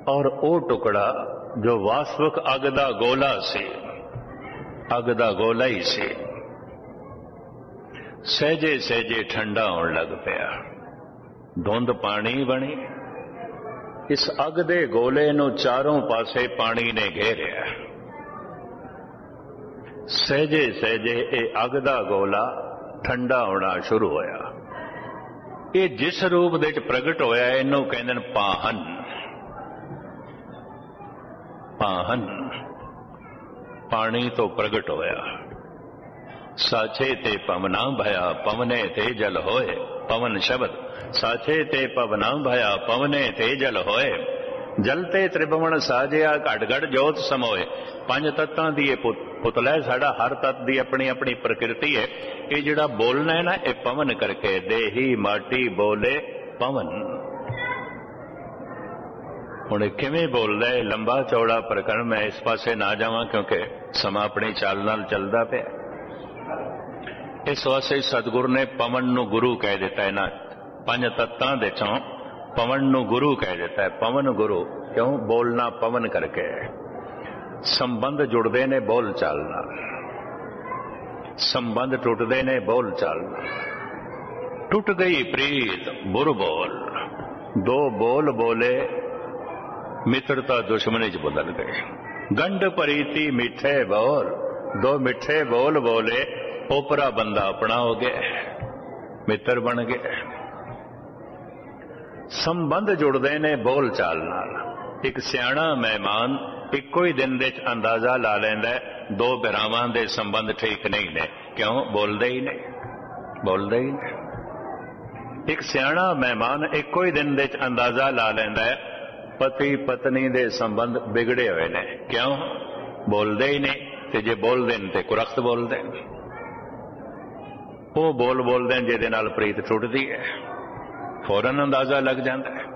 और वो टुकड़ा जो वास्तविक अग दा गोला से, अग दा गोला ही से, सहजे सहजे ठंडा होने लग पिया। धुंध पानी बनी। इस अग दे गोले नूं चारों पासे पानी ने घेरिया। सहजे सहजे ये अग दा गोला ठंडा होना शुरू होया। ये जिस रूप दे प्रगट होया इनू कहंदे ने पाहन। पाहन पानी तो प्रगट होया। साचे ते पवना भया पवने ते जल होए। पवन शब्द साचे ते पवना भया पवने ते जल होए। जलते त्रिभुवन साजिया घट घट जोत समोए। पंज तत्तां दी ये पुतला है साडा। हर तत्त दी अपनी अपनी प्रकृति है। ये जिहड़ा बोलना है ना, ये पवन करके देही माटी बोले पवन। हुण किवें बोलदा है, लंबा चौड़ा प्रकरण, मैं इस पासे ना जावां क्योंकि समा अपनी चाल नाल चलदा पिया। इस वास्ते सतगुरु ने पवन नूं गुरु कह दिता है ना। पंज तत्तां दे चों पवन नूं गुरु कह दिता है। पवन गुरु क्यों? बोलना पवन करके। संबंध जुड़ते ने बोल चाल नाल, संबंध टुटते ने बोल चाल नाल। टुट गई प्रीत बुर बोल। दो बोल बोले मित्रता दुश्मनी च बदल गए। गंढ प्रीति मीठे बोल। दो मिठे बोल बोले ओपरा बंदा अपना हो गया, मित्र बन गया। संबंध जुड़ते ने बोल चाल नाल। एक सियाणा मेहमान इको ही दिन दे अंदाजा ला लैंदा है दो भरावां दे संबंध ठीक नहीं ने। क्यों? बोलते ही नहीं, बोलते ही नहीं। एक सियाणा मेहमान इको ही दिन दे अंदाजा ला लैंदा है पति पत्नी दे संबंध बिगड़े हुए ने। क्यों? बोलते ही नहीं। ते जे बोलते हैं तो कुरख्त बोलते हैं। वो बोल बोलते हैं जिहदे नाल प्रीत टुटदी है, फौरन अंदाजा लग जाता है।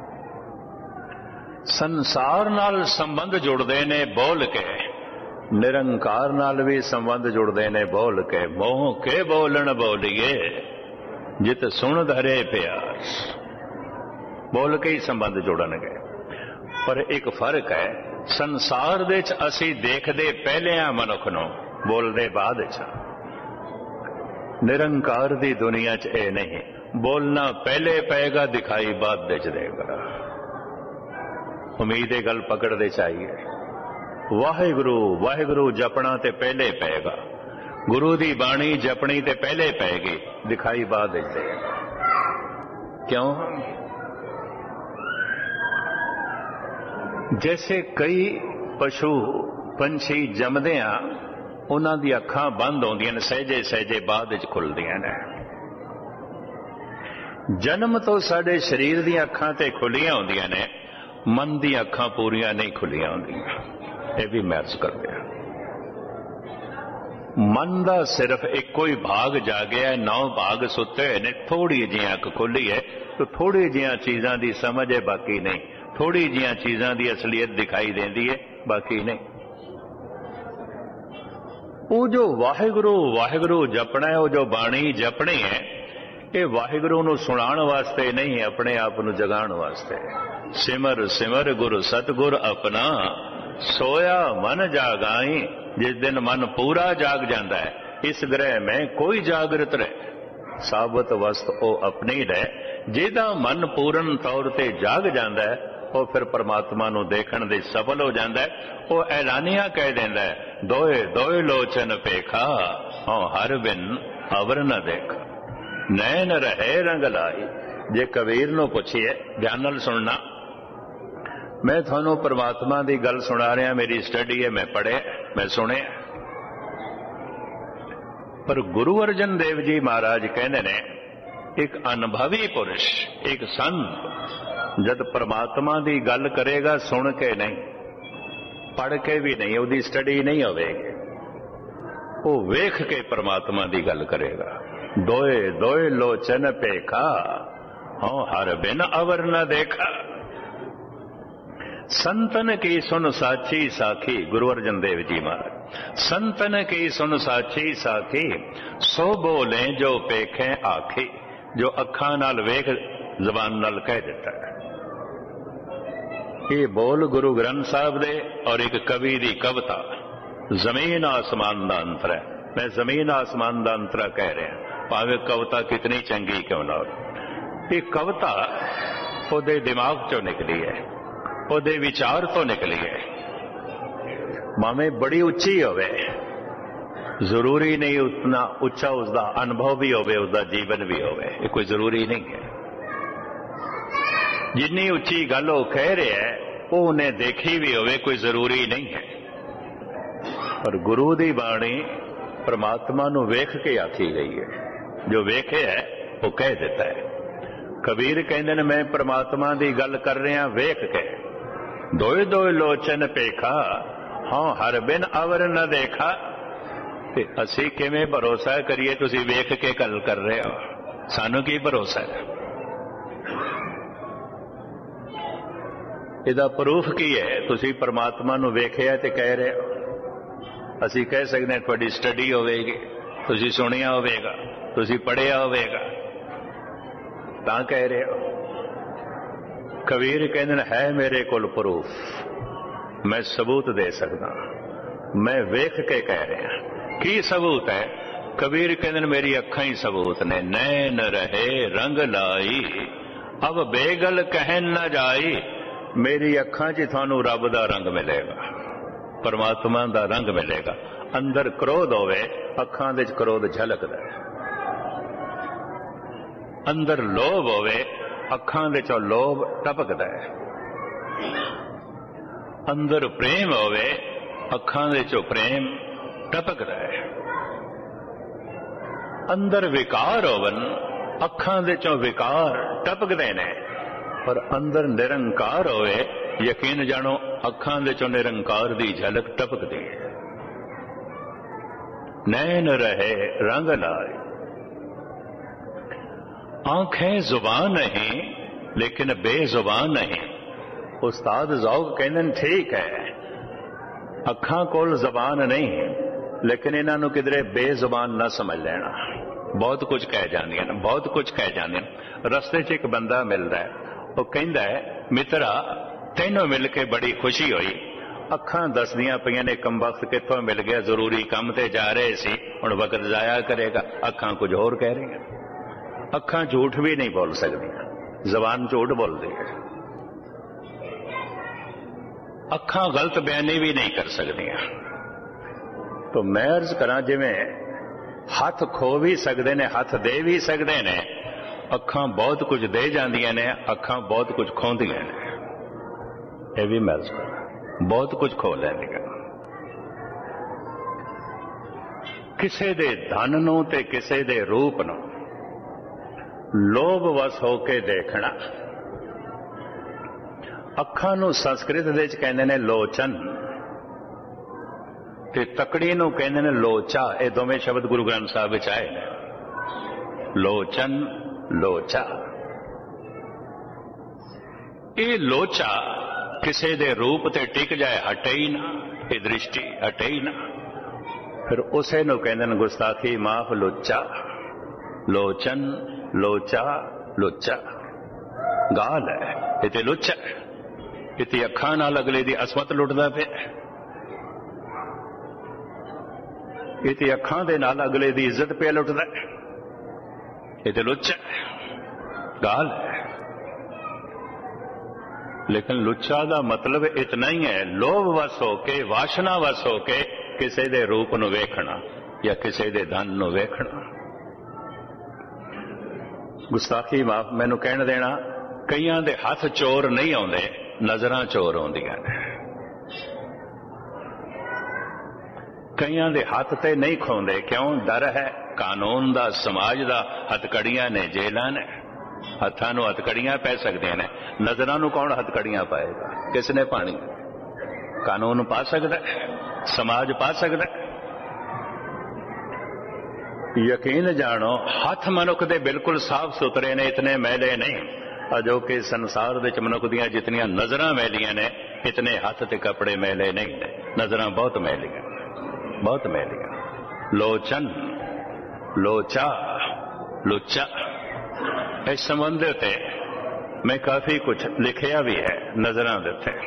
संसार नाल संबंध जुड़ते ने बोल के, निरंकार नाल भी संबंध जुड़ते ने बोल के। मोह के बोलन बोलिए जित सुन धरे प्यार। बोल के ही संबंध जुड़नगे। पर एक फर्क है, संसार दे च असी देखदे पहले आ मनुख नूं, बोलदे बाद च। निरंकार दी दुनिया च ए नहीं, बोलना पहले पेगा दिखाई बाद दे च देगा। उम्मीद गल पकड़ते चाहिए। वाहिगुरु वाहिगुरु जपना ते पहले पेगा, गुरु दी बाणी जपनी ते पहले पेगी, दिखाई बाद दे देगा। क्यों? जैसे कई पशु पंछी जमदे आ, उन्हां दी अखां बंद होंदियां ने, सहजे सहजे बाद विच खुलदियां ने। जन्म तो साडे शरीर दी अखां ते खुलियां होंदियां ने, मन दी अखां पूरियां नहीं खुलियां होंदियां। ये भी मैच करदे आ। मन दा सिर्फ एको ही भाग जागया है, 9 भाग सुते हुए ने। थोड़ी जी अख खुली है तो थोड़ी जिहां चीजां दी समझ है, बाकी नहीं। थोड़ी जिहां चीजां दी असलियत दिखाई देंदी है, बाकी नहीं। वो जो वाहिगुरु वाहिगुरु जपना है, वो जो बाणी जपनी है, ये वाहिगुरु नूं सुनाण वास्ते नहीं, अपने आप नूं जगाण वास्ते। सिमर सिमर गुरु सतगुर अपना, सोया मन जागाई। जिस दिन मन पूरा जाग जाता है, इस ग्रह में कोई जागृत रहे, साबत वस्त ओ अपनी रहे। जिहदा मन पूर्ण तौर ते जाग जाता है, वो फिर परमात्मा नूं देखण दे सफल हो जाता है। वो ऐलानिया कह देंदा है, दोए दोए लोचन पेखा, औ हर बिन अवर न देखा। नैन रहे रंग लाई। जे कबीर नूं पुछिए, ध्यान नाल सुनना, मैं थानू परमात्मा की गल सुना रहा, मेरी स्टडी है, मैं पढ़े, मैं सुने। पर गुरु अर्जन देव जी महाराज कहते ने, एक अनुभवी पुरुष, एक संत जब परमात्मा की गल करेगा, सुन के नहीं, पढ़ के भी नहीं, उसकी स्टडी नहीं होगी, वो वेख के परमात्मा की गल करेगा। दोए दोए लोचन पेखा, हाँ हर बिन अवर न देखा। संतन की सुन साची साखी, गुरु अर्जन देव जी महाराज। संतन की सुन साची साखी, सो बोले जो पेखे आखी। जो अखां नाल वेख, जबान नाल कह देता है। ਇਹ ਬੋਲ ਗੁਰੂ ਗ੍ਰੰਥ ਸਾਹਿਬ ਦੇ ਔਰ ਇੱਕ ਕਵੀ ਦੀ ਕਵਿਤਾ, ਜ਼ਮੀਨ ਆਸਮਾਨ ਦਾ ਅੰਤਰ ਹੈ। ਮੈਂ ਜ਼ਮੀਨ ਆਸਮਾਨ ਦਾ ਅੰਤਰਾ ਕਹਿ ਰਿਹਾ, ਭਾਵੇਂ ਕਵਿਤਾ ਕਿਤਨੀ ਚੰਗੀ ਕਿਉਂ ਨਾ ਹੋਵੇ। ਇਹ ਕਵਿਤਾ ਉਹਦੇ ਦਿਮਾਗ ਚੋਂ ਨਿਕਲੀ ਹੈ, ਉਹਦੇ ਵਿਚਾਰ ਤੋਂ ਨਿਕਲੀ ਹੈ। ਭਾਵੇਂ ਬੜੀ ਉੱਚੀ ਹੋਵੇ, ਜ਼ਰੂਰੀ ਨਹੀਂ ਉਤਨਾ ਉੱਚਾ ਉਸਦਾ ਅਨੁਭਵ ਵੀ ਹੋਵੇ, ਉਸਦਾ ਜੀਵਨ ਵੀ ਹੋਵੇ, ਇਹ ਕੋਈ ਜ਼ਰੂਰੀ ਨਹੀਂ ਹੈ। ਜਿੰਨੀ ਉੱਚੀ ਗੱਲ ਉਹ ਕਹਿ ਰਿਹਾ ਹੈ, ਉਹ ਉਹਨੇ ਦੇਖੀ ਵੀ ਹੋਵੇ, ਕੋਈ ਜ਼ਰੂਰੀ ਨਹੀਂ ਹੈ। ਪਰ ਗੁਰੂ ਦੀ ਬਾਣੀ ਪ੍ਰਮਾਤਮਾ ਨੂੰ ਵੇਖ ਕੇ ਆਖੀ ਗਈ ਹੈ। ਜੋ ਵੇਖਿਆ ਹੈ ਉਹ ਕਹਿ ਦਿੱਤਾ ਹੈ। ਕਬੀਰ ਕਹਿੰਦੇ ਨੇ, ਮੈਂ ਪ੍ਰਮਾਤਮਾ ਦੀ ਗੱਲ ਕਰ ਰਿਹਾ ਵੇਖ ਕੇ। ਦੋਏ ਦੋਏ ਲੋਚਨ ਪੇਖਾ, ਹਾਂ ਹਰ ਬਿਨ ਅਵਰ ਨ ਦੇਖਾ। ਤੇ ਅਸੀਂ ਕਿਵੇਂ ਭਰੋਸਾ ਕਰੀਏ ਤੁਸੀਂ ਵੇਖ ਕੇ ਗੱਲ ਕਰ ਰਹੇ ਹੋ? ਸਾਨੂੰ ਕੀ ਭਰੋਸਾ ਹੈ? ਇਹਦਾ ਪ੍ਰੂਫ ਕੀ ਹੈ? ਤੁਸੀਂ ਪਰਮਾਤਮਾ ਨੂੰ ਵੇਖਿਆ ਤੇ ਕਹਿ ਰਹੇ ਹੋ। ਅਸੀਂ ਕਹਿ ਸਕਦੇ ਹਾਂ ਤੁਹਾਡੀ ਸਟੱਡੀ ਹੋਵੇਗੀ, ਤੁਸੀਂ ਸੁਣਿਆ ਹੋਵੇਗਾ, ਤੁਸੀਂ ਪੜ੍ਹਿਆ ਹੋਵੇਗਾ, ਤਾਂ ਕਹਿ ਰਹੇ ਹੋ। ਕਬੀਰ ਕਹਿੰਦੇ ਨੇ, ਹੈ ਮੇਰੇ ਕੋਲ ਪ੍ਰੂਫ, ਮੈਂ ਸਬੂਤ ਦੇ ਸਕਦਾ, ਮੈਂ ਵੇਖ ਕੇ ਕਹਿ ਰਿਹਾ। ਕੀ ਸਬੂਤ ਹੈ? ਕਬੀਰ ਕਹਿੰਦੇ ਨੇ, ਮੇਰੀ ਅੱਖਾਂ ਹੀ ਸਬੂਤ ਨੇ। ਨੈਣ ਰਹੇ ਰੰਗ ਲਾਈ, ਅਬ ਬੇਗਲ ਕਹਿਣ ਨਾ ਜਾਈ। ਮੇਰੀ ਅੱਖਾਂ 'ਚ ਤੁਹਾਨੂੰ ਰੱਬ ਦਾ ਰੰਗ ਮਿਲੇਗਾ, ਪਰਮਾਤਮਾ ਦਾ ਰੰਗ ਮਿਲੇਗਾ। ਅੰਦਰ ਕ੍ਰੋਧ ਹੋਵੇ, ਅੱਖਾਂ ਦੇ 'ਚ ਕ੍ਰੋਧ ਝਲਕਦਾ ਹੈ। ਅੰਦਰ ਲੋਭ ਹੋਵੇ, ਅੱਖਾਂ ਦੇ 'ਚੋਂ ਲੋਭ ਟਪਕਦਾ ਹੈ। ਅੰਦਰ ਪ੍ਰੇਮ ਹੋਵੇ, ਅੱਖਾਂ ਦੇ 'ਚੋਂ ਪ੍ਰੇਮ ਟਪਕਦਾ ਹੈ। ਅੰਦਰ ਵਿਕਾਰ ਹੋਵਨ, ਅੱਖਾਂ ਦੇ 'ਚੋਂ ਵਿਕਾਰ ਟਪਕਦੇ ਨੇ। ਪਰ ਅੰਦਰ ਨਿਰੰਕਾਰ ਹੋਵੇ, ਯਕੀਨ ਜਾਣੋ ਅੱਖਾਂ ਦੇ 'ਚੋਂ ਨਿਰੰਕਾਰ ਦੀ ਝਲਕ ਟਪਕਦੀ ਹੈ। ਨੈਣ ਰਹੇ ਰੰਗ ਲਾਏ, ਆਂखें ਜ਼ੁਬਾਨ ਨਹੀਂ ਲੇਕਿਨ ਬੇਜ਼ੁਬਾਨ ਨਹੀਂ। ਉਸਤਾਦ ਜ਼ੌਕ ਕਹਿੰਦੇ ਨੇ, ਠੀਕ ਹੈ ਅੱਖਾਂ ਕੋਲ ਜ਼ਬਾਨ ਨਹੀਂ, ਲੇਕਿਨ ਇਹਨਾਂ ਨੂੰ ਕਿਧਰੇ ਬੇਜ਼ੁਬਾਨ ਨਾ ਸਮਝ ਲੈਣਾ। ਬਹੁਤ ਕੁਝ ਕਹਿ ਜਾਂਦੀਆਂ ਨੇ, ਬਹੁਤ ਕੁਝ ਕਹਿ ਜਾਂਦੀਆਂ ਨੇ। ਰਸਤੇ 'ਚ ਇੱਕ ਬੰਦਾ ਮਿਲਦਾ ਹੈ, ਉਹ ਕਹਿੰਦਾ ਹੈ, ਮਿੱਤਰਾ ਤੈਨੂੰ ਮਿਲ ਕੇ ਬੜੀ ਖੁਸ਼ੀ ਹੋਈ। ਅੱਖਾਂ ਦੱਸਦੀਆਂ ਪਈਆਂ ਨੇ ਕਮਬਖਤ ਕਿੱਥੋਂ ਮਿਲ ਗਿਆ, ਜ਼ਰੂਰੀ ਕੰਮ ਤੇ ਜਾ ਰਹੇ ਸੀ, ਹੁਣ ਵਕਤ ਜ਼ਾਇਆ ਕਰੇਗਾ। ਅੱਖਾਂ ਕੁਝ ਹੋਰ ਕਹਿ ਰਹੀਆਂ। ਅੱਖਾਂ ਝੂਠ ਵੀ ਨਹੀਂ ਬੋਲ ਸਕਦੀਆਂ, ਜ਼ਬਾਨ ਝੂਠ ਬੋਲਦੀ ਹੈ। ਅੱਖਾਂ ਗਲਤ ਬਿਆਨੀ ਵੀ ਨਹੀਂ ਕਰ ਸਕਦੀਆਂ। ਤਾਂ ਮੈਂ ਅਰਜ਼ ਕਰਾਂ, ਜਿਵੇਂ ਹੱਥ ਖੋ ਵੀ ਸਕਦੇ ਨੇ, ਹੱਥ ਦੇ ਵੀ ਸਕਦੇ ਨੇ, ਅੱਖਾਂ ਬਹੁਤ ਕੁਝ ਦੇ ਜਾਂਦੀਆਂ ਨੇ, ਅੱਖਾਂ ਬਹੁਤ ਕੁਝ ਖੋਹਦੀਆਂ ਨੇ। ਇਹ ਵੀ ਮੈਂ ਅਰਜ਼ ਕਰਾਂ, ਬਹੁਤ ਕੁਝ ਖੋ ਲੈਂਦੀਆਂ। ਕਿਸੇ ਦੇ ਧਨ ਨੂੰ ਤੇ ਕਿਸੇ ਦੇ ਰੂਪ ਨੂੰ ਲੋਭ ਵਸ ਹੋ ਕੇ ਦੇਖਣਾ। ਅੱਖਾਂ ਨੂੰ ਸੰਸਕ੍ਰਿਤ ਦੇ ਵਿੱਚ ਕਹਿੰਦੇ ਨੇ ਲੋਚਨ, ਤੇ ਤਕੜੀ ਨੂੰ ਕਹਿੰਦੇ ਨੇ ਲੋਚਾ। ਇਹ ਦੋਵੇਂ ਸ਼ਬਦ ਗੁਰੂ ਗ੍ਰੰਥ ਸਾਹਿਬ ਵਿੱਚ ਆਏ ਨੇ, ਲੋਚਨ ਲੋਚਾ। ਇਹ ਲੋਚਾ ਕਿਸੇ ਦੇ ਰੂਪ ਤੇ ਟਿਕ ਜਾਏ, ਹਟੇ ਹੀ ਨਾ, ਇਹ ਦ੍ਰਿਸ਼ਟੀ ਹਟੇ ਹੀ ਨਾ, ਫਿਰ ਉਸੇ ਨੂੰ ਕਹਿੰਦੇ ਨੇ ਗੁਸਤਾਖੀ ਮਾਫ ਲੋਚਾ। ਲੋਚਨ ਲੋਚਾ ਲੋਚਾ ਗਾਲ ਹੈ, ਇਹ ਤੇ ਲੋਚਾ। ਇਹ ਤੇ ਅੱਖਾਂ ਨਾਲ ਅਗਲੇ ਦੀ ਅਸਮਤ ਲੁੱਟਦਾ ਪਿਆ। ਇਹ ਤੇ ਅੱਖਾਂ ਦੇ ਨਾਲ ਅਗਲੇ ਦੀ ਇੱਜ਼ਤ ਪਿਆ ਲੁੱਟਦਾ। ਇਹ ਤੇ ਲੁੱਚਾ ਗਾਲ ਹੈ। ਲੇਕਿਨ ਲੁੱਚਾ ਦਾ ਮਤਲਬ ਇਤਨਾ ਹੀ ਹੈ, ਲੋਭ ਵਸ ਹੋ ਕੇ, ਵਾਸ਼ਨਾ ਵਸ ਹੋ ਕੇ ਕਿਸੇ ਦੇ ਰੂਪ ਨੂੰ ਵੇਖਣਾ ਜਾਂ ਕਿਸੇ ਦੇ ਧਨ ਨੂੰ ਵੇਖਣਾ। ਗੁਸਤਾਖੀ ਮਾਫ ਮੈਨੂੰ ਕਹਿਣ ਦੇਣਾ, ਕਈਆਂ ਦੇ ਹੱਥ ਚੋਰ ਨਹੀਂ ਆਉਂਦੇ, ਨਜ਼ਰਾਂ ਚੋਰ ਆਉਂਦੀਆਂ ਨੇ। ਕਈਆਂ ਦੇ ਹੱਥ ਤੇ ਨਹੀਂ ਖੋਂਦੇ, ਕਿਉਂ? ਡਰ ਹੈ ਕਾਨੂੰਨ ਦਾ, ਸਮਾਜ ਦਾ। ਹੱਥਕੜੀਆਂ ਨੇ, ਜੇਲਾਂ ਨੇ, ਹੱਥਾਂ ਨੂੰ ਹੱਥਕੜੀਆਂ ਪੈ ਸਕਦੀਆਂ ਨੇ। ਨਜ਼ਰਾਂ ਨੂੰ ਕੌਣ ਹੱਥਕੜੀਆਂ ਪਾਏਗਾ? ਕਿਸ ਨੇ ਪਾਣੀ? ਕਾਨੂੰਨ ਪਾ ਸਕਦਾ, ਸਮਾਜ ਪਾ ਸਕਦਾ। ਯਕੀਨ ਜਾਣੋ, ਹੱਥ ਮਨੁੱਖ ਦੇ ਬਿਲਕੁਲ ਸਾਫ਼ ਸੁਥਰੇ ਨੇ, ਇਤਨੇ ਮੈਲੇ ਨਹੀਂ। ਅਜੋਕੇ ਸੰਸਾਰ ਵਿੱਚ ਮਨੁੱਖ ਦੀਆਂ ਜਿਤਨੀਆਂ ਨਜ਼ਰਾਂ ਮੈਲੀਆਂ ਨੇ, ਇਤਨੇ ਹੱਥ ਤੇ ਕੱਪੜੇ ਮੈਲੇ ਨਹੀਂ ਨੇ। ਨਜ਼ਰਾਂ ਬਹੁਤ ਮੈਲੀਆਂ, ਬਹੁਤ ਮੈਲੀਆਂ। ਲੋਚਨ ਲੋਚਾ ਲੁੱਚਾ। ਇਸ ਸੰਬੰਧ ਤੇ मैं काफी कुछ लिखिया भी है, नजरां दे उत्ते।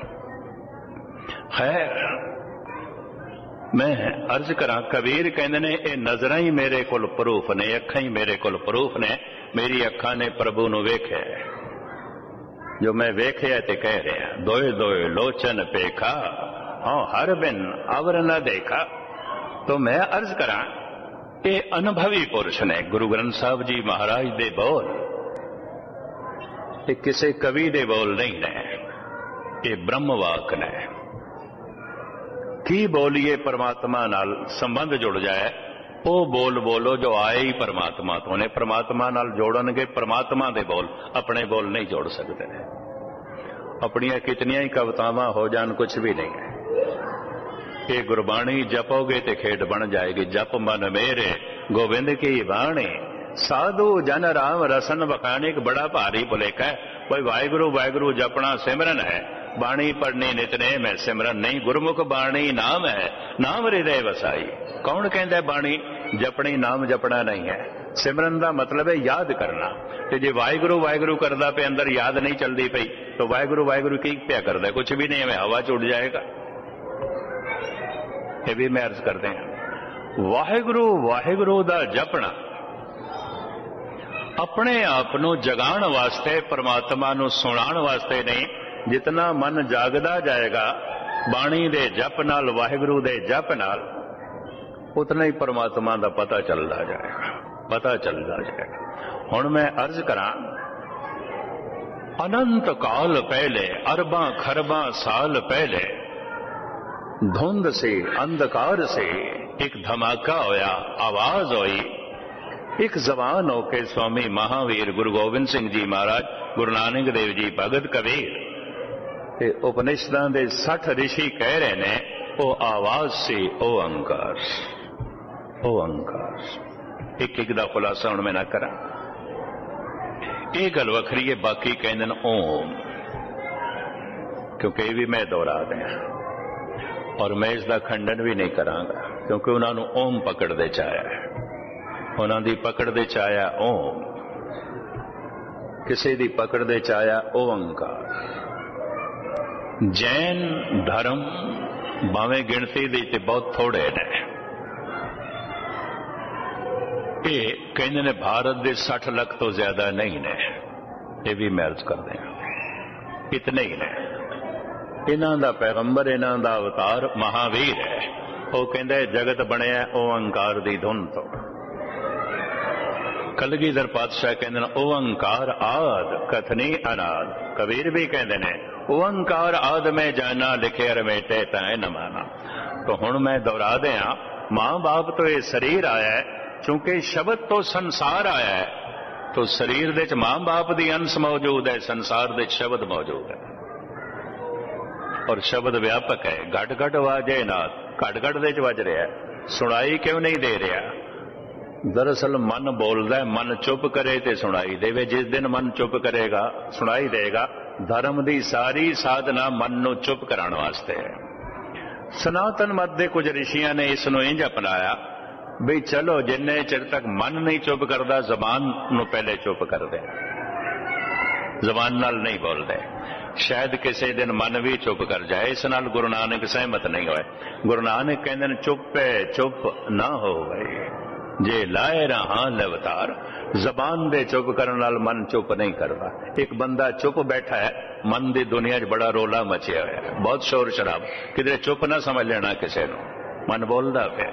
खैर मैं अर्ज करा, कबीर कहते ने ये नजरां ही मेरे कोल प्रूफ ने, अखां ही मेरे कोल प्रूफ ने। मेरी अखां ने प्रभु नूं वेख्या, जो मैं वेख्या ते कह रहा, दोए दोए लोचन पेखा, हाँ हर बिन अवर न देखा। तो मैं अर्ज करा, ये अनुभवी पुरुष ने। गुरु ग्रंथ साहब जी महाराज दे बोल ये किसी कवि दे बोल नहीं ने, ये ब्रह्मवाक ने। की बोलिए परमात्मा नाल संबंध जुड़ जाए, वो बोल बोलो जो आए ही परमात्मा तो ने। परमात्मा नाल जोड़नगे परमात्मा दे बोल, अपने बोल नहीं जोड़ सकते। अपनियां कितनियां ही कवितावां हो जान, कुछ भी नहीं है। ये गुरबाणी जपोगे ते खेड बन जाएगी। जप मन मेरे गोविंद की बाणी, साधु जन राम रसन बखाने। एक बड़ा भारी भुलेखा है, कोई वाहिगुरु वाहिगुरु जपना सिमरन है, बाणी पढ़नी नितनेम है, सिमरन नहीं। गुरमुख बाणी नाम है, नाम हृदय वसाई। कौन कहता बाणी जपनी, नाम जपना नहीं है। सिमरन का मतलब है याद करना। तो जे वाहिगुरु वाहिगुरु करदा पे अंदर याद नहीं चलती पई, तो वाहिगुरु वाहिगुरु की पिया करदा? कुछ भी नहीं, हमें हवा च उड़ जाएगा। ये भी मैं अर्ज करते हैं, वाहिगुरु वाहिगुरु दा जपना अपने आप नूं जगाण वास्ते, परमात्मा नूं सुणाण वास्ते नहीं। जितना मन जागदा जाएगा बाणी दे जप नाल, वाहिगुरु दे जप नाल, उतना ही परमात्मा दा पता चलदा जाएगा, पता चलदा जाएगा। हुण मैं अर्ज करां, अनंत काल पहले, अरबां खरबां साल पहले, धुंध से अंधकार से एक धमाका होया, आवाज हुई। एक जवान होके स्वामी महावीर गुरु गोबिंद सिंह जी महाराज, गुरु नानक देव जी, भगत कबीर ते उपनिषदां दे 60 ऋषि कह रहे ने, ओ आवाज से ओ अंकार, ओ अंकार। एक एक दा खुलासा हुण मैं ना करा। ये गल वखरी है, बाकी कहंदे ने ओम, क्योंकि ये भी मैं दोहरा दें, और मैं इसका खंडन भी नहीं करांगा, क्योंकि उन्होंने ओम पकड़ दे चाया है। उन्हों की पकड़ दे चाया ओम, किसी की पकड़ दे चाया ओंकार। जैन धर्म भावें गिणती दी ते बहुत थोड़े ने, ये कहते ने भारत के 60 लाख तो ज्यादा नहीं ने। ये भी मैं अर्ज कर दें, इतने ही ने। इन्हां दा पैगंबर, इन्हां दा अवतार महावीर है। वो कहंदे जगत बनया ओंकार दी धुन तो। कलगीधर पातशाह कहंदे ने ओंकार आद कथनी अनाद। कबीर भी कहंदे ने ओंकार आद में जाना, लिखे रमेटे तय न माना। तो हुण मैं दोहरा दिया, मां बाप तो ये शरीर आया है, चूंकि शब्द तो संसार आया है, तो शरीर दे मां बाप दी अंश मौजूद है, संसार दे शब्द मौजूद है। और शब्द व्यापक है, घट घट वाजे नाथ, घट घट दे वज रहा है, सुनाई क्यों नहीं दे रहा? दरअसल मन बोलता है, मन चुप करे तो सुनाई देवे। जिस दिन मन चुप करेगा सुनाई देगा। धर्म की सारी साधना मन नूं चुप कराने वास्ते है। सनातन मत दे कुछ ऋषियां ने इसनूं इंज अपनाया भी चलो जिन्ने चिर तक मन नहीं चुप करता, जबान नूं पहले चुप कर दे, जबान नाल नहीं बोलते। शायद किसी दिन मन भी चुप कर जाए। इस नाल गुरु नानक सहमत नहीं होए। गुरु नानक कहते हैं चुप चुप ना हो गए जे लाए रहा लवतार। जबान दे चुप करने नाल मन चुप नहीं करता। एक बंदा चुप बैठा है, मन की दुनिया च बड़ा रोला मचिया हुआ है, बहुत शोर शराब, किधरे चुप ना समझ लेना किसी को, मन बोलता पे।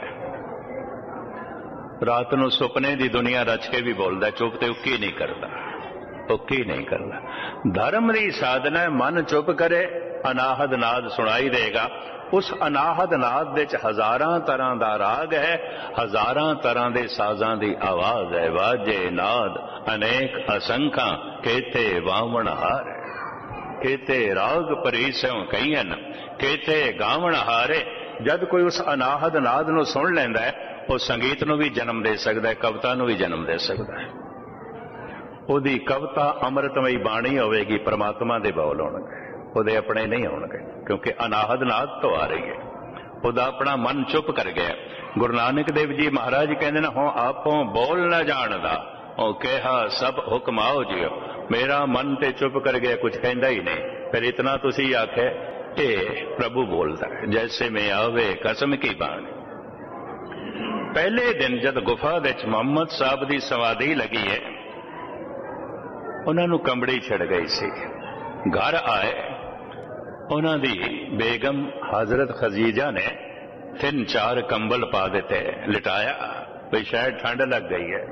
रात को सुपने की दुनिया रच के भी बोलता, चुप तो उकी नहीं करता, उकी नहीं करता। धर्म की साधना है, मन चुप करे, अनाहद नाद सुनाई देगा। उस अनाहद नाद विच हजारां तरह का राग है, हजारां तरह के साजां की आवाज है। वाजे नाद अनेक असंख्या, केते वावण हार, केते राग परीसों कईयन, केते गावण हारे। जब कोई उस अनाहद नाद नूं सुन लैंदा है, वो संगीत नूं भी जन्म दे सकता है, कविता नूं भी जन्म दे सकता है। ਉਹਦੀ कविता अमृतमयी बाणी होगी, परमात्मा दे बोल होणगे, ਉਹਦੇ अपने नहीं होणगे, क्योंकि अनाहद नाद तो आ रही है। ਉਹਦਾ अपना मन चुप कर गया। गुरु नानक देव जी महाराज कहते हैं, हो आपों बोल न जानदा, ਉਹ ਕਿਹਾ सब हुक्म आओ जियो। मेरा मन ते चुप कर गया, कुछ कहता ही नहीं। फिर इतना तुसी आखे ये प्रभु बोलता है, जैसे में आवे कसम की बाणी। पहले दिन जब गुफा विच मुहम्मद साहब की समाधि लगी है, उन्होंने कंबड़ी छिड़ गई सी। घर आए, उन्होंने बेगम हजरत खदीजा ने 3-4 कंबल पा देते, लिटाया, भाई शायद ठंड लग गई है।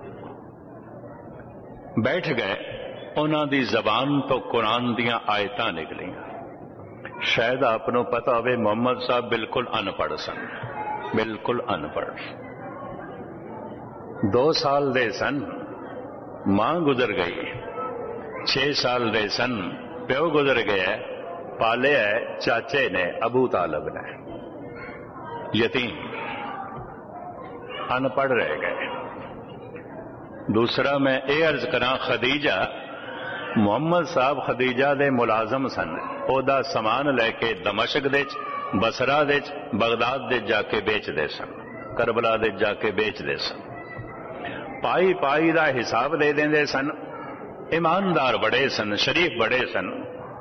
बैठ गए, उन्होंने जबान तो कुरान दियां आयतां निकलियां। शायद आपनों पता होवे मुहम्मद साहब बिल्कुल अनपढ़ सन, बिल्कुल अनपढ़। 2 साल दे सन, मां गुजर गई। 6 साल दे सन, प्यो गुजर गया। पाले है चाचे ने, अबू तालब ने, यतीम, अनपढ़ रह गए। दूसरा मैं ये अर्ज करा, खदीजा, मुहम्मद साहब खदीजा दे मुलाजम सन। ओदा समान लैके दमशक दे, बसरा दे, बगदाद दे जाके बेचते सन, करबला दे जाके बेचते सन। पाई पाई का हिसाब दे देंदे सन। ईमानदार बड़े सन, शरीफ बड़े सन।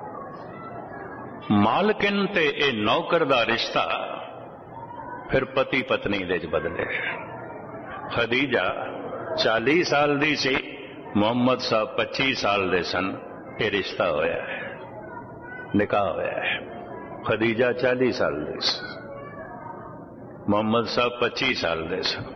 मालकिन ते ए नौकर दा रिश्ता फिर पति पत्नी दे बदले। खदीजा 40 साल दी सी, मुहम्मद साहब 25 साल दे सन। ये रिश्ता होया है, निकाह होया है। खदीजा 40 साल दे सन, मुहम्मद साहब 25 साल दे सन।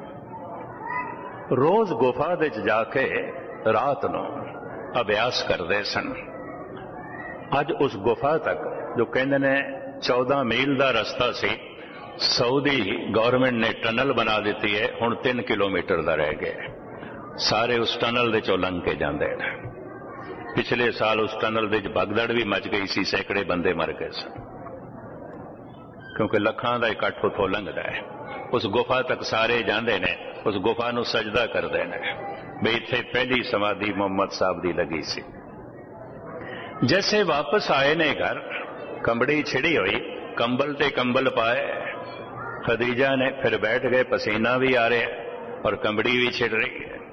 रोज गुफा दे जाके रात नूं अभ्यास करते सन। अज उस गुफा तक, जो कहते ने 14 मील का रस्ता सी, सऊदी गवर्नमेंट ने टनल बना दी है। हुण 3 किलोमीटर का रह गया। सारे उस टनल दे चों लंघ के जाते हैं। पिछले साल उस टनल दे भगदड़ भी मच गई सी, सैकड़े बंदे मर गए सन, क्योंकि लखां का इकट्ठ उथों लंघदा है। उस गुफा तक सारे जाते ने, उस गुफा नूं सजदा करते हैं भी इत्थे पहली समाधि मुहम्मद साहब की लगी सी। जैसे वापस आए ने घर, कंबड़ी छिड़ी हुई, कंबल ते कंबल पाए। खदीजा ने फिर बैठ गए, पसीना भी आ रहा है और कंबड़ी भी छिड़ रही है।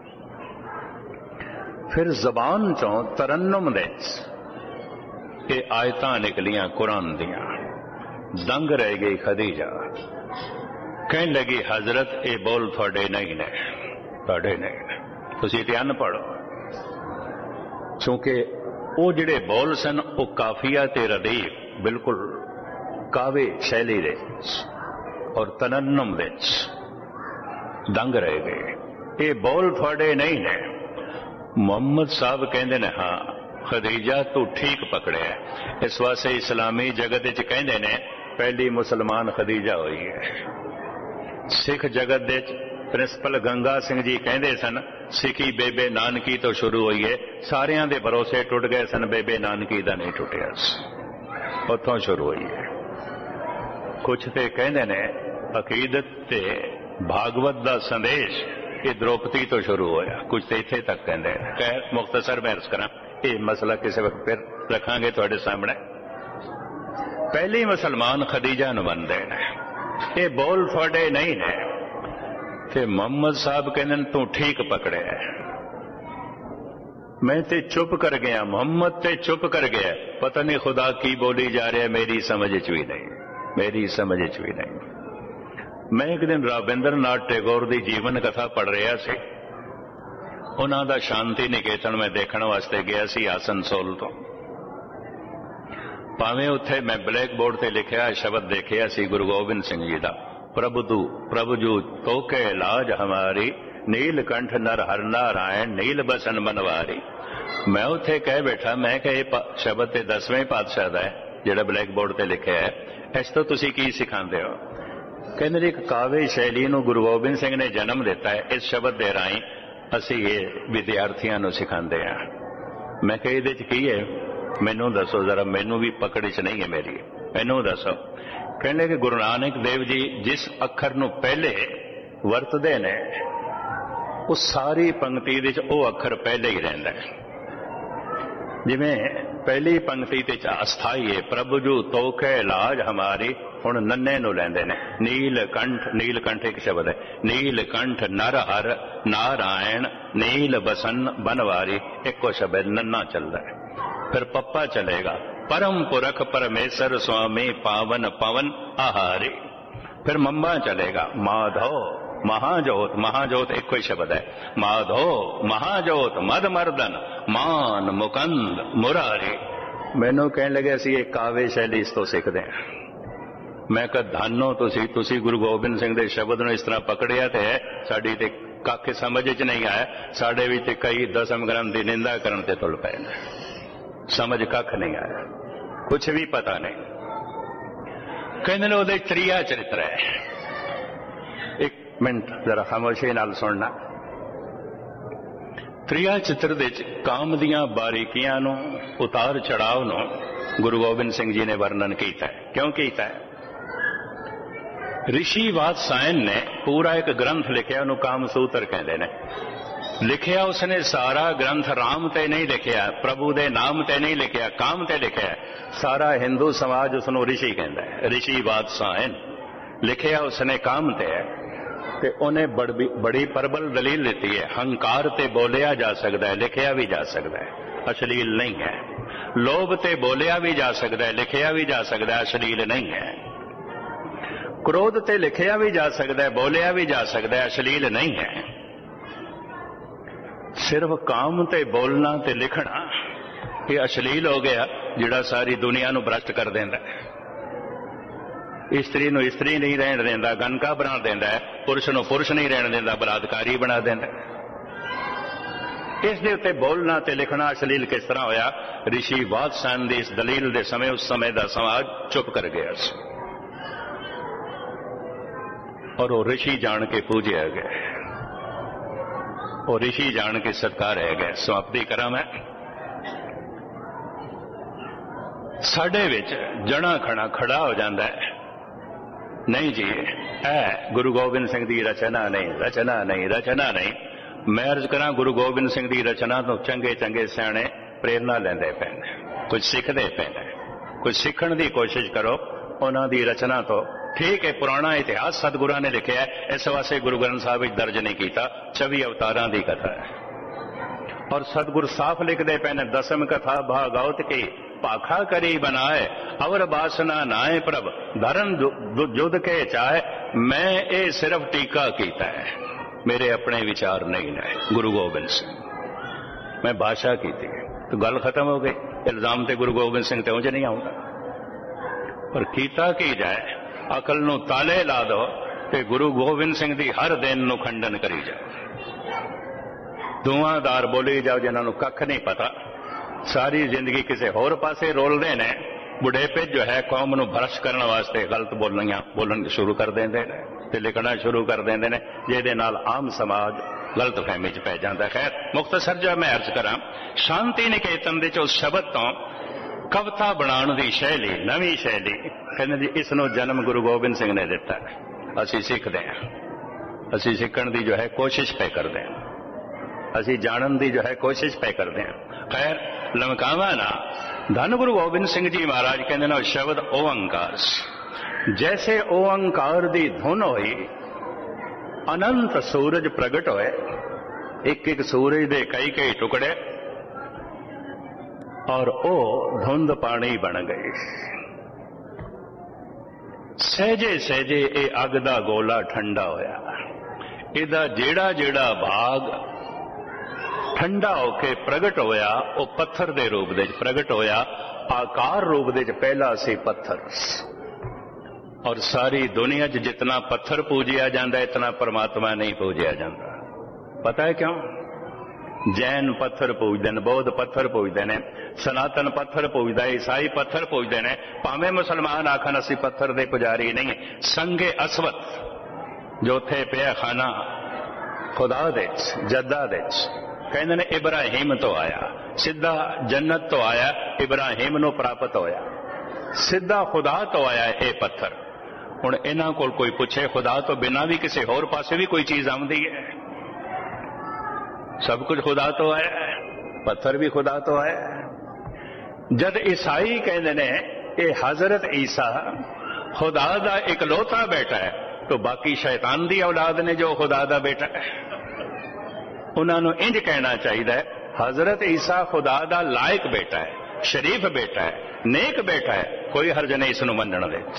फिर जबान चों तरन्नुम दे ये आयतां निकलियां कुरान दियां। दंग रह गई खदीजा, कहने लगी हजरत ये बोल थोड़े नहीं ने, थोड़े नहीं ने, तुसीं ते अनपढ़ हो। क्योंकि वो जिहड़े बोल सन वो काफिया ते रदीफ बिल्कुल कावे शैली दे और तनन्नुम दे दंग रह गए। ये बोल थोड़े नहीं ने। मुहम्मद साहब कहते ने, हाँ खदीजा तू ठीक पकड़े है। इस वास्ते इस्लामी जगत विच कहते ने पहली मुसलमान खदीजा हुई है। सिख जगत दे प्रिंसिपल गंगा सिंह जी कहते सन, सिखी बेबे नानकी तो शुरू हुई है। सारियां दे भरोसे टुट गए सन, बेबे नानकी दा नहीं टुटिया, उतों शुरू हुई है। कुछ ते कहते ने अकीदत ते भागवत दा संदेश ये द्रौपदी तो शुरू होया, कुछ तो इत्थे तक कहते हैं। खैर मुख्तसर मैं अर्ज करा, ये मसला किसी वक्त फिर रखांगे तुहाडे सामने। पहली मुसलमान खदीजा नूं मनदे ने, ये बोल थोड़े नहीं ने। ते मुहम्मद साहब कहते तू ठीक पकड़े है, मैं ते चुप कर गया, मुहम्मद ते चुप कर गया। पता नहीं खुदा की बोली जा रहा है, मेरी समझ च भी नहीं, मेरी समझ च भी नहीं। मैं एक दिन रविंद्र नाथ टैगोर की जीवन कथा पढ़ रहा सी। उन्हां दा शांति निकेतन मैं देखने वास्ते गया सी आसनसोल तो। भावें उत्थे मैं ब्लैक बोर्ड ते लिखिया शब्द देखिया सी गुरु गोबिंद सिंह जी का, प्रभु जू तोके लाज हमारी, नीलकंठ नर हर नारायण, नील बसन बनवारी। मैं उत्थे कह बैठा, मैं कह ये शब्द ते 10वें पातशाह दा है जिहड़ा ब्लैक बोर्ड ते लिखिया है, इस तो तुसीं की सिखांदे हो? कहते एक काव्य शैली नूं गुरु गोबिंद सिंह ने जन्म दिता है, इस शब्द दे राही असीं ये विद्यार्थियों नूं सिखांदे हां। मैं कहा इहदे च की है, मैनूं दसो जरा, मैनूं भी पकड़ च नहीं है मेरी, मैनूं दसो। कहने कि गुरु नानक देव जी जिस अखर नूं पहले वरतदे ने उस सारी पंक्ति दे च वो अखर पहले ही रहिंदा है। जिवें पहली पंक्ति ते अस्थाई है, प्रभु जू तोखे लाज हमारी। हुण नन्ने नूं लैंदे ने, नीलकंठ, नीलकंठ एक शब्द है, नीलकंठ नर हर नारायण नील बसन बनवारी, एको शब्द नन्ना चलता है। फिर पप्पा चलेगा, परम पुरख परमेश्वर स्वामी पावन पवन आहारी। फिर मम्मा चलेगा, माधव महाजोत, महाजोत एक कोई शब्द है, माधो महाजोत मद मर्दन मान मुकंद मुरारी। मैनू कहने लगे असी एक काव्य शैली इस तो सीखते हैं। मैं कहा धानो तुसी गुरु गोबिंद सिंह दे शब्द नूं इस तरह पकड़िया ते साडी ते कख समझ च नहीं आया। साडे विच कई दसम ग्रंथ की निंदा करन ते तुल पए ने, समझ कख नहीं आया, कुछ भी पता नहीं। कहंदे ने उहदे त्रीया चरित्र है। एक मिनट जरा खामोशी नाल सुनना। त्रिया चित्र दे काम दियां बारीकियां नूं, उतार चढ़ाव नूं गुरु गोबिंद सिंह जी ने वर्णन किया है। क्यों किया है? ऋषि वात्सायन ने पूरा एक ग्रंथ लिखिया, उन्होंने कामसूत्र कहते हैं। लिखिया उसने सारा ग्रंथ राम ते नहीं लिखिया, प्रभु दे नाम ते नहीं लिखिया, काम ते लिखिया। सारा हिंदू समाज उसनों ऋषि कहता है। ऋषि वात्सायन लिखिया उसने काम ते है ते उन्हें बड़ी प्रबल दलील दी है। हंकार ते बोलिया जा सकता है, लिखिया भी जा सकता है, अश्लील नहीं है। लोभ ते बोलिया भी जा सकता है, लिखिया भी जा सकता है, अश्लील नहीं है। क्रोध ते लिखिया भी जा सकता है, बोलिया भी जा सकता है, अश्लील नहीं है। सिर्फ काम ते बोलना ते लिखना ये अश्लील हो गया, जिहड़ा सारी दुनिया नूं भ्रष्ट कर देंदा है। स्त्री नूं स्त्री नहीं रहन देंदा, गनका बना देंदा है, पुरुष नूं पुरुष नहीं रहन देंदा, बलात्कारी बना देंदा। इस दे उत्ते बोलना ते लिखना अश्लील किस तरह होया? ऋषि वात्सायन दी इस दलील दे समय उस समय दा समाज चुप कर गया और वो ऋषि जान के पूजे गए, और ऋषि जान के सत्कार है गए। समाप्ति करा मैं। साडे विच जना खड़ा खड़ा हो जाता है, नहीं जी ऐ गुरु गोबिंद सिंह की रचना नहीं, रचना नहीं, रचना नहीं। मैं अर्ज करा गुरु गोबिंद सिंह की रचना तो चंगे चंगे सियाणे प्रेरणा लेंदे पे, कुछ सीखते पे, कुछ सीखण की कोशिश करो उन्हों की रचना तो। ठीक है, पुराना इतिहास सतगुरां ने लिखा है, इस वास्ते गुरु ग्रंथ साहब दर्ज नहीं किया। 24 अवतारां की कथा है और सतगुरु साफ लिखते पे ने, दसम कथा भागवत की पाखा करी बनाए, अवर बासना नाए प्रभ धरन जुद के चाहे। मैं ये सिर्फ टीका कीता है, मेरे अपने विचार नहीं ने। गुरु गोबिंद सिंह मैं भाषा की थी तो गल खत्म हो गई। इल्जाम ते गुरु गोबिंद सिंह ते उंज नहीं आऊंगा, पर कीता की जाए, अकल नूं ताले ला दो ते गुरु गोबिंद सिंह दी हर दिन नूं खंडन करी जाओ। धुआंधार बोली जाओ जिन्हां नूं कख नहीं पता, सारी जिंदगी किसी होर पासे रोलते ने। बुढ़ेपे जो है कौम नूं भ्रष्ट करने वास्ते गलत बोलन शुरू कर देंदे ने ते लिखना शुरू कर देंदे ने, जिहदे नाल आम समाज गलत फहमी च पै जांदा। खैर मुख्तसर जो मैं अर्ज करा, शांति निकेतन दे उस शब्द तो कविता बनाने की शैली, नवी शैली कहते जी, इसनों जन्म गुरु गोबिंद सिंह ने दिता। असी सीखते हैं, असी सीखण की जो है कोशिश पे करते हैं, असी जानन की जो है कोशिश पे करते हैं। खैर लमकावा ना, धन गुरु गोबिंद सिंह जी महाराज कहते ना शब्द ओंकार, जैसे ओंकार दी धुन होई अनंत सूरज प्रगट होए। एक एक सूरज दे कई कई टुकड़े और ओ धुंध पानी बन गई। सहजे सहजे ये अग दा गोला ठंडा होया। इहदा जेड़ा जेड़ा भाग ठंडा होके प्रगट होया, वो पत्थर दे रूप दे प्रगट होया। आकार रूप दे पहला सी पत्थर, और सारी दुनिया च जितना पत्थर पूजिया जाता इतना परमात्मा नहीं पूजिया जाता। पता है क्यों? जैन पत्थर पूजते हैं, बौद्ध पत्थर पूजते हैं, सनातन पत्थर पूजता है, ईसाई पत्थर पूजते हैं, भावें मुसलमान आखन असी पत्थर दे पुजारी नहीं। संगे असवत जो थे पिया खाना खुदा दे जद्दा दे, कहते ने इब्राहिम तो आया, सीधा जन्नत तो आया, इब्राहिम नूं प्राप्त होया, सीधा खुदा तो आया ये पत्थर। हुण इन्हां कोल कोई पूछे खुदा तो बिना भी किसी होर पासे भी कोई चीज आउंदी है? सब कुछ खुदा तो है, पत्थर भी खुदा तो है। जद ईसाई कहते ने ये हजरत ईसा खुदा दा इकलौता बेटा है, तो बाकी शैतान दी औलाद ने जो खुदा दा बेटा है, उन्होंने इंज कहना चाहिए हजरत ईसा खुदा दा लायक बेटा है, शरीफ बेटा है, नेक बेटा है, कोई हर्ज नहीं इसनूं मनण दे।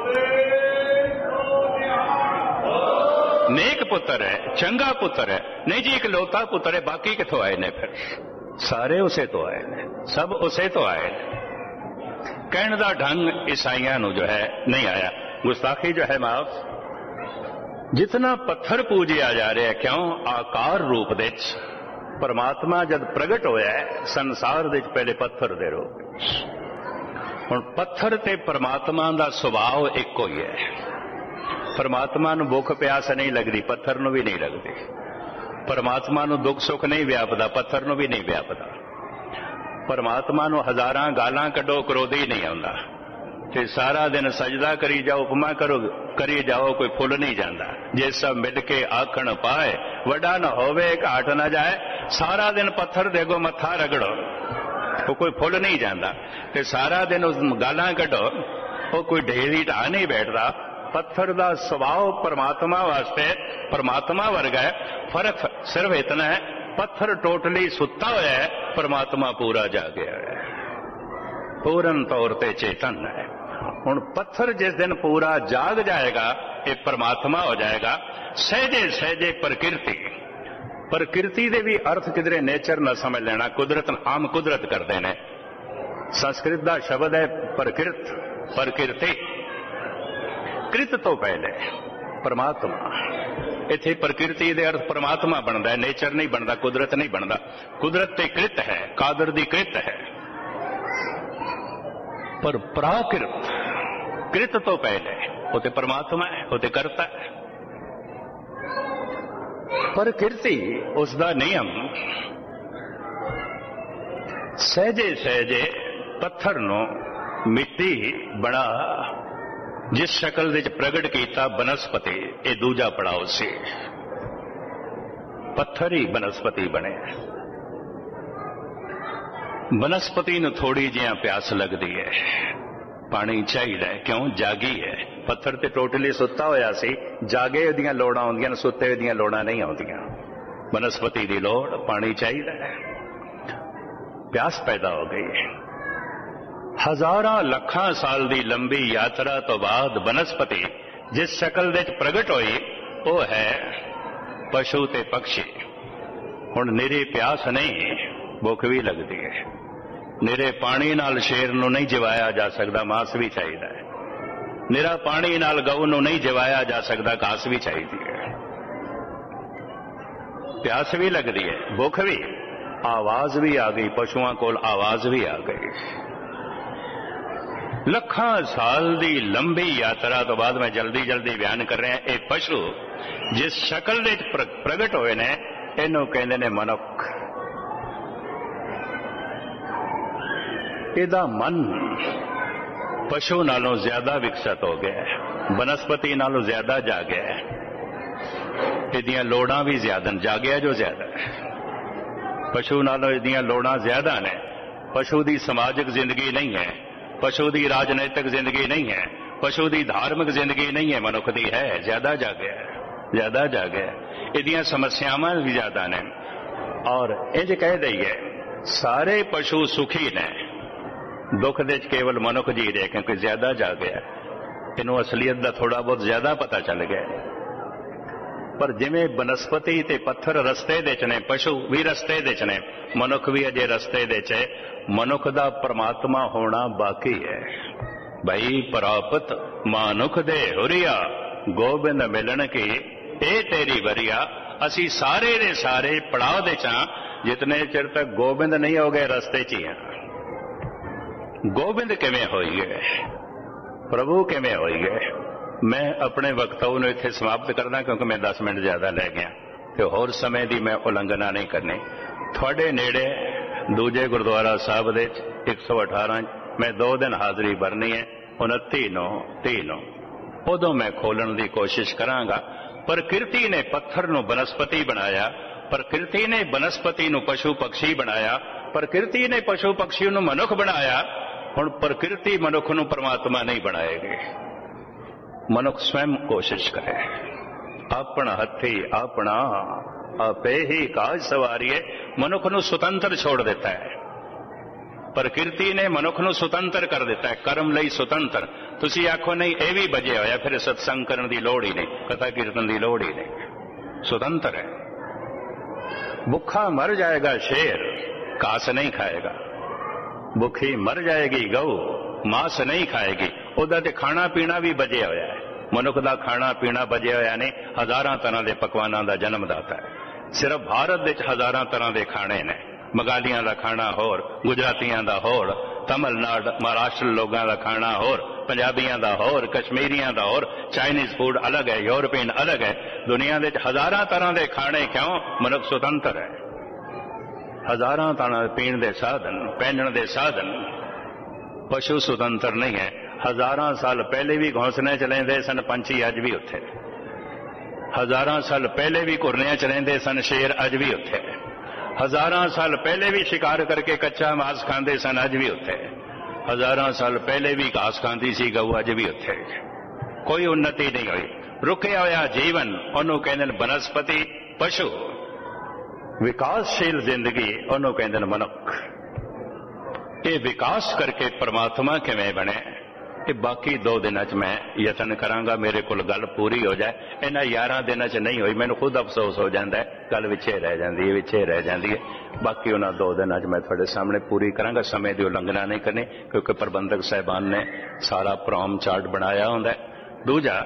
नेक पुत्र है, चंगा पुत्र है, नहीं जी इकलौता पुत्र है, बाकी किथों आए ने? फिर सारे उसे तो आए ने, सब उसे तो आए ने। कहने का ढंग ईसाइयां नूं जो है नहीं आया, गुस्ताखी जो है माफ। जितना पत्थर पूजिया जा रहा है, क्यों? आकार रूप दे परमात्मा जब प्रगट होया है संसार दे पहले पत्थर दे रूप। हुण पत्थर ते परमात्मा दा सुभाव इक्को ही है। परमात्मा नूं भुख प्यास नहीं लगती, पत्थर नूं भी नहीं लगती। परमात्मा नूं दुख सुख नहीं व्यापदा, पत्थर नूं भी नहीं व्यापदा। परमात्मा नूं हजारां गालां कड्डो, क्रोधी नहीं आउंदा। ते सारा दिन सजदा करी जाओ, उपमा करी जाओ, कोई फुल नहीं जाता। जे सब मिल के आखण पाए, वड्डा न होवे घाट न जाए। सारा दिन पत्थर देगो मत्था रगड़ो, वो कोई फुल नहीं जाता। ते सारा दिन उस गालां कड्डो, वो कोई ढेरी ढा नहीं बैठता। पत्थर का स्वभाव परमात्मा वास्ते परमात्मा वर्गा है। फर्क सिर्फ इतना है, पत्थर टोटली सुता होया है, परमात्मा पूरा जागया है, पूर्ण तौर पर चेतन है। हुण पत्थर जिस दिन पूरा जाग जाएगा, ये परमात्मा हो जाएगा। सहजे सहजे प्रकृति दे भी अर्थ किधरे नेचर न समझ लेना, कुदरत आम कुदरत करते हैं। संस्कृत का शब्द है प्रकृति। कृत तो पहले परमात्मा, इत्थे प्रकृति दे अर्थ परमात्मा बनता है, नेचर नहीं बनता, कुदरत नहीं बनता। कुदरत ते कृत है, कादर दी कृत है, पर प्राकृत कृत तो पहले वो तो परमात्मा है, वो तो करता है। प्रकृति उसका नियम सहजे सहजे पत्थर नूं मिट्टी बना जिस शक्ल विच प्रगट किया बनस्पति, ये दूजा पड़ाव से पत्थर ही बनस्पति बने। बनस्पति नूं थोड़ी जिहा प्यास लगती है, पानी चाहिए, क्यों? जागी है। पत्थर ते टोटली सुता होया सी, जागे उहदियां लोड़ां आउंदियां, सुते उहदियां लोड़ां नहीं आउंदियां। बनस्पति दी लोड़ पानी चाहिए, प्यास पैदा हो गई। हजारां लखां साल दी लंबी यात्रा तो बाद बनस्पति जिस शक्ल विच प्रगट होई, वो है पशु ते पक्षी। हुण निरी प्यास नहीं, भुख भी लगती है। निरे पानी नाल शेर नूं नहीं जिवाया जा सकता, मांस भी चाहिए। निरा पानी नाल गऊ नूं नहीं जिवाया जा सकता, घास भी चाहिए है। प्यास भी लगती है, भुख भी, आवाज भी आ गई, पशुओं कोल आवाज भी आ गई। लखां साल दी लंबी यात्रा तो बाद मैं जल्दी जल्दी बयान कर रहा, ये पशु जिस शक्ल विच प्रगट होए ने, इहनूं कहंदे ने मनुख। इहदा मन पशु नालों ज्यादा विकसित हो गया है, बनस्पति नालों ज्यादा जागया है। इहदियां लोड़ां भी ज्यादा, जागया जो ज्यादा है। पशु नालों इहदियां लोड़ां ज्यादा ने। पशु दी समाजिक जिंदगी नहीं है, पशु दी राजनैतिक जिंदगी नहीं है, पशु दी धार्मिक जिंदगी नहीं है, मनुख दी है। ज्यादा जागया है, ज्यादा जागया। इहदियां समस्यावां भी ज्यादा ने। और इंज कह दईए सारे पशु सुखी ने, दुख दे केवल मनुख जी रहे, क्योंकि ज्यादा जागया। इनू असलीयत का थोड़ा बहुत ज्यादा पता चल गया। पर जिमें बनस्पति ते पत्थर रस्ते दे ने, पशु भी रस्ते दे ने, मनुख भी अजे रस्ते दे चे। मनुख दा परमात्मा होना बाकी है। भाई प्राप्त मानुख दे हुरिया, गोबिंद मिलन की ए तेरी वरिया। असी सारे दे सारे पड़ाव दे चा, जितने चिर तक गोबिंद नहीं हो गए रस्ते च ही हैं। गोबिंद किवें होई गए, प्रभु किवें होई गए। मैं अपने वक्तव्य नूं इत्थे समाप्त करना, क्योंकि मैं 10 मिनट ज्यादा लै गया, तो होर समय की मैं उलंघना नहीं करनी। थोड़े नेड़े दूजे गुरुद्वारा साहब दे 118 मैं 2 दिन हाजरी भरनी है, 29/9/30 उदों मैं खोलने की कोशिश करांगा। प्रकृति ने पत्थर नूं बनस्पति बनाया, प्रकृति ने बनस्पति नूं पशु पक्षी बनाया, ਪ੍ਰਕਿਰਤੀ ਨੇ ਪਸ਼ੂ ਪਕਸ਼ੀ ਨੂੰ ਮਨੁੱਖ ਬਣਾਇਆ, ਹੁਣ ਪ੍ਰਕਿਰਤੀ ਮਨੁੱਖ ਨੂੰ ਪਰਮਾਤਮਾ ਨਹੀਂ ਬਣਾਏਗੀ। ਮਨੁੱਖ ਸਵੈਮ ਕੋਸ਼ਿਸ਼ ਕਰੇ, ਆਪਣਾ ਹੱਥੀ ਆਪਣਾ ਆਪੇ ਹੀ ਕਾਜ ਸਵਾਰੀਏ। ਮਨੁੱਖ ਨੂੰ ਸੁਤੰਤਰ ਛੋੜ ਦਿੱਤਾ ਹੈ, ਪ੍ਰਕਿਰਤੀ ਨੇ ਮਨੁੱਖ ਨੂੰ ਸੁਤੰਤਰ ਕਰ ਦਿੱਤਾ ਹੈ, ਕਰਮ ਲਈ ਸੁਤੰਤਰ। ਤੁਸੀਂ ਆਖੋ ਨਹੀਂ ਇਹ ਵੀ ਬਜਿਆ ਹੋਇਆ, ਫਿਰ ਸਤਸੰਗ ਕਰਨ ਦੀ ਲੋੜ ਹੀ ਨਹੀਂ, ਕਥਾ ਕੀਰਤਨ ਦੀ ਲੋੜ ਹੀ ਨਹੀਂ। ਸੁਤੰਤਰ ਹੈ। ਭੁੱਖਾ ਮਰ ਜਾਏਗਾ ਸ਼ੇਰ, ਘਾਸ ਨਹੀਂ ਖਾਏਗਾ। ਭੁੱਖੀ ਮਰ ਜਾਏਗੀ ਗਊ, ਮਾਸ ਨਹੀਂ ਖਾਏਗੀ। ਉਹਦਾ ਤੇ ਖਾਣਾ ਪੀਣਾ ਵੀ ਬਜਿਆ ਹੋਇਆ ਹੈ। ਮਨੁੱਖ ਦਾ ਖਾਣਾ ਪੀਣਾ ਬਜਿਆ ਹੋਇਆ ਨੇ, ਹਜ਼ਾਰਾਂ ਤਰ੍ਹਾਂ ਦੇ ਪਕਵਾਨਾਂ ਦਾ ਜਨਮ ਦਾਤਾ ਹੈ। ਸਿਰਫ ਭਾਰਤ ਵਿੱਚ ਹਜ਼ਾਰਾਂ ਤਰ੍ਹਾਂ ਦੇ ਖਾਣੇ ਨੇ। ਬੰਗਾਲੀਆਂ ਦਾ ਖਾਣਾ ਹੋਰ, ਗੁਜਰਾਤੀਆਂ ਦਾ ਹੋਰ, ਤਮਿਲਨਾਡੂ ਮਹਾਰਾਸ਼ਟਰ ਲੋਕਾਂ ਦਾ ਖਾਣਾ ਹੋਰ, ਪੰਜਾਬੀਆਂ ਦਾ ਹੋਰ, ਕਸ਼ਮੀਰੀਆਂ ਦਾ ਹੋਰ, ਚਾਈਨੀਜ਼ ਫੂਡ ਅਲੱਗ ਹੈ, ਯੂਰਪੀਅਨ ਅਲੱਗ ਹੈ। ਦੁਨੀਆ ਵਿੱਚ ਹਜ਼ਾਰਾਂ ਤਰ੍ਹਾਂ ਦੇ ਖਾਣੇ। ਕਿਉਂ? ਮਨੁੱਖ ਸੁਤੰਤਰ ਹੈ। ਹਜ਼ਾਰਾਂ ਤਰ੍ਹਾਂ ਪੀਣ ਦੇ ਸਾਧਨ, ਪਹਿਨਣ ਦੇ ਸਾਧਨ। ਪਸ਼ੂ ਸੁਤੰਤਰ ਨਹੀਂ ਹੈ। ਹਜ਼ਾਰਾਂ ਸਾਲ ਪਹਿਲੇ ਵੀ ਘੋਂਸਲੇ ਚ ਰਹਿੰਦੇ ਸਨ ਪੰਛੀ, ਅੱਜ ਵੀ ਉੱਥੇ। ਹਜ਼ਾਰਾਂ ਸਾਲ ਪਹਿਲੇ ਵੀ ਘੁਰਨਿਆਂ ਚ ਰਹਿੰਦੇ ਸਨ ਸ਼ੇਰ, ਅੱਜ ਵੀ ਉੱਥੇ। ਹਜ਼ਾਰਾਂ ਸਾਲ ਪਹਿਲੇ ਵੀ ਸ਼ਿਕਾਰ ਕਰਕੇ ਕੱਚਾ ਮਾਸ ਖਾਂਦੇ ਸਨ, ਅੱਜ ਵੀ ਉੱਥੇ। ਹਜ਼ਾਰਾਂ ਸਾਲ ਪਹਿਲੇ ਵੀ ਘਾਸ ਖਾਂਦੀ ਸੀ ਗਊ, ਅੱਜ ਵੀ ਉੱਥੇ। ਕੋਈ ਉન્નਤੀ ਨਹੀਂ ਹੋਈ। ਰੁਕਿਆ ਹੋਇਆ ਜੀਵਨ, ਉਹਨੂੰ ਕਹਿੰਦੇ ਨੇ ਬਨਸਪਤੀ ਪਸ਼ੂ। ਵਿਕਾਸਸ਼ੀਲ ਜ਼ਿੰਦਗੀ, ਉਹਨੂੰ ਕਹਿੰਦੇ ਨੇ ਮਨੁੱਖ। ਇਹ ਵਿਕਾਸ ਕਰਕੇ ਪਰਮਾਤਮਾ ਕਿਵੇਂ ਬਣੇ, ਇਹ ਬਾਕੀ 2 ਦਿਨਾਂ 'ਚ ਮੈਂ ਯਤਨ ਕਰਾਂਗਾ। ਮੇਰੇ ਕੋਲ ਗੱਲ ਪੂਰੀ ਹੋ ਜਾਏ। ਇਹਨਾਂ 11 ਦਿਨਾਂ 'ਚ ਨਹੀਂ ਹੋਈ, ਮੈਨੂੰ ਖੁਦ ਅਫਸੋਸ ਹੋ ਜਾਂਦਾ ਹੈ। ਗੱਲ ਵਿੱਚੇ ਰਹਿ ਜਾਂਦੀ ਹੈ, ਵਿੱਚੇ ਰਹਿ ਜਾਂਦੀ ਹੈ। ਬਾਕੀ ਉਹਨਾਂ 2 ਦਿਨਾਂ 'ਚ ਮੈਂ ਤੁਹਾਡੇ ਸਾਹਮਣੇ ਪੂਰੀ ਕਰਾਂਗਾ। ਸਮੇਂ ਦੀ ਉਲੰਘਣਾ ਨਹੀਂ ਕਰਨੀ, ਕਿਉਂਕਿ ਪ੍ਰਬੰਧਕ ਸਾਹਿਬਾਨ ਨੇ ਸਾਰਾ ਪ੍ਰੋਗਰਾਮ ਚਾਰਟ ਬਣਾਇਆ ਹੁੰਦਾ। ਦੂਜਾ,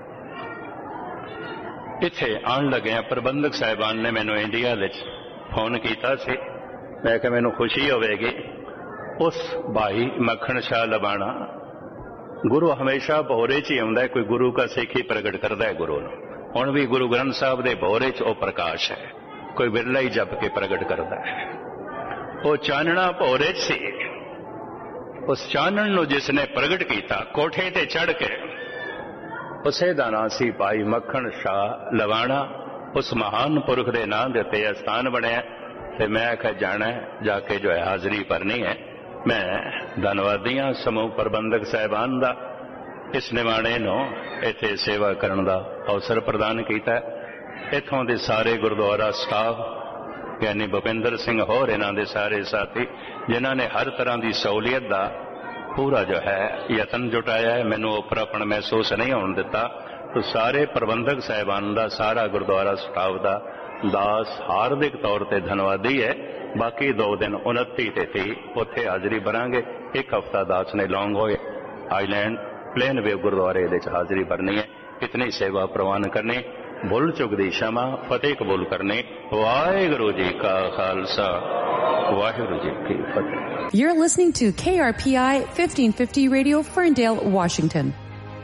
ਇੱਥੇ ਆਉਣ ਲੱਗਿਆ ਪ੍ਰਬੰਧਕ ਸਾਹਿਬਾਨ ਨੇ ਮੈਨੂੰ ਇੰਡੀਆ ਵਿੱਚ ਫੋਨ ਕੀਤਾ ਸੀ। ਮੈਂ ਕਿਹਾ ਮੈਨੂੰ ਖੁਸ਼ੀ ਹੋਵੇਗੀ। ਉਸ ਭਾਈ ਮੱਖਣ ਸ਼ਾਹ ਲਵਾਣਾ, ਗੁਰੂ ਹਮੇਸ਼ਾ ਭੋਰੇ 'ਚ ਹੀ ਆਉਂਦਾ, ਕੋਈ ਗੁਰੂ ਦਾ ਸਿੱਖ ਹੀ ਪ੍ਰਗਟ ਕਰਦਾ ਹੈ ਗੁਰੂ ਨੂੰ। ਹੁਣ ਵੀ ਗੁਰੂ ਗ੍ਰੰਥ ਸਾਹਿਬ ਦੇ ਭੋਰੇ 'ਚ ਉਹ ਪ੍ਰਕਾਸ਼ ਹੈ, ਕੋਈ ਬਿਰਲਾ ਹੀ ਜਪ ਕੇ ਪ੍ਰਗਟ ਕਰਦਾ ਹੈ। ਉਹ ਚਾਨਣਾ ਭੋਰੇ 'ਚ ਸੀ। ਉਸ ਚਾਨਣ ਨੂੰ ਜਿਸ ਨੇ ਪ੍ਰਗਟ ਕੀਤਾ ਕੋਠੇ ਤੇ ਚੜ ਕੇ, ਉਸੇ ਦਾ ਨਾਂ ਸੀ ਭਾਈ ਮੱਖਣ ਸ਼ਾਹ ਲਵਾਣਾ। ਉਸ ਮਹਾਨ ਪੁਰਖ ਦੇ ਨਾਂ ਦੇ ਉੱਤੇ ਇਹ ਸਥਾਨ ਬਣਿਆ। ਤੇ ਮੈਂ ਆਖਿਆ ਜਾਣਾ ਜਾ ਕੇ ਜੋ ਹੈ ਹਾਜ਼ਰੀ ਭਰਨੀ ਹੈ। ਮੈਂ ਧੰਨਵਾਦੀ ਹਾਂ ਸਮੂਹ ਪ੍ਰਬੰਧਕ ਸਾਹਿਬਾਨ ਦਾ, ਇਸ ਨਿਮਾਣੇ ਨੂੰ ਇੱਥੇ ਸੇਵਾ ਕਰਨ ਦਾ ਅਵਸਰ ਪ੍ਰਦਾਨ ਕੀਤਾ। ਇੱਥੋਂ ਦੇ ਸਾਰੇ ਗੁਰਦੁਆਰਾ ਸਟਾਫ, ਗਿਆਨੀ ਭੁਪਿੰਦਰ ਸਿੰਘ ਹੋਰ ਇਹਨਾਂ ਦੇ ਸਾਰੇ ਸਾਥੀ, ਜਿਨ੍ਹਾਂ ਨੇ ਹਰ ਤਰ੍ਹਾਂ ਦੀ ਸਹੂਲੀਅਤ ਦਾ ਪੂਰਾ ਜੋ ਹੈ ਯਤਨ ਜੁਟਾਇਆ ਹੈ। ਮੈਨੂੰ ਉਪਰਾਪਣ ਮਹਿਸੂਸ ਨਹੀਂ ਹੋਣ ਦਿੱਤਾ। तो सारे प्रबंधक साहिबान का सारा गुरुद्वारा स्टाफ का दास हार्दिक तौर पर धन्यवादी है। बाकी 2 दिन 29 ते 30 उत्थे हाजरी भरांगे। एक हफ्ता दास ने लॉन्ग होए आईलैंड प्लेन वे गुरुद्वारे हाजरी भरनी है। इतनी सेवा प्रवान करनी, भुल चुक दी क्षमा, फतेह कबूल करनी। वाहिगुरु जी का खालसा, वाहिगुरु जी की फतेह। You're listening to KRPI 1550 Radio, Ferndale, Washington.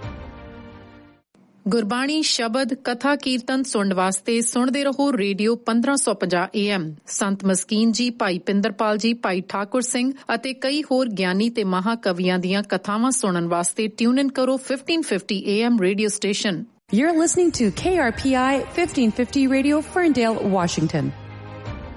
Gurbani ਸ਼ਬਦ ਕਥਾ ਕੀਰਤਨ ਸੁਣਨ ਵਾਸਤੇ ਸੁਣਦੇ ਰਹੋ ਰੇਡੀਓ 1550 AM। ਸੰਤ ਮਸਕੀਨ ਜੀ, ਭਾਈ ਪਿੰਦਰਪਾਲ ਜੀ, ਭਾਈ ਠਾਕੁਰ ਸਿੰਘ ਅਤੇ ਕਈ ਹੋਰ ਗਿਆਨੀ ਤੇ ਮਹਾਕਵੀਆਂ ਦੀਆਂ ਕਥਾਵਾਂ ਸੁਣਨ ਵਾਸਤੇ ਟਿਊਨ ਇਨ ਕਰੋ 1550 AM radio station. You're listening to KRPI 1550 Radio, Ferndale, Washington.